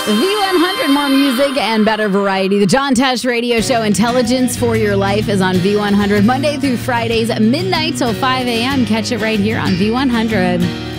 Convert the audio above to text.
V100, more music and better variety. The John Tesh Radio Show, Intelligence for Your Life, is on V100 Monday through Fridays, midnight till 5 a.m. Catch it right here on V100.